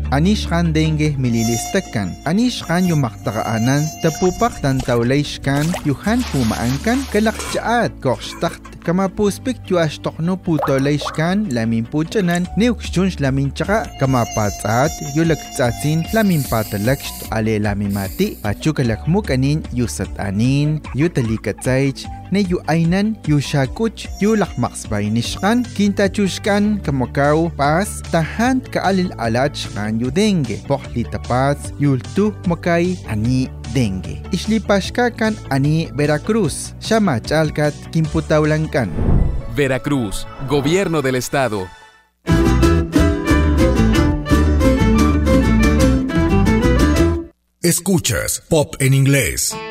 anishkan dengue mililistakan, anishkan yumaktaqaanan, tapupak tantawlayshkan, yuhan pumaankan, kalakchaat, kokstakt, kamapuspik yuashtokno putolayshkan, lamin puchanan, neukshunsh lamin chaka, kamapatsat, yulaktsatsin, lamin patalakst, ale lamin mati, pachukalakmukanin, yusatanin, yutalikatsaych, ne yu aynan, yu shakuch, yu lakmaksbaynishkan, kintachushkan, kamakaw, pas, tahan kaalil alachkan yu dengue, poklitapats, yultu makay, ani dengue. Islipashkakan ani Veracruz, shamachalkat, kimputawlankan. Veracruz, Gobierno del Estado. Escuchas Pop en Inglés.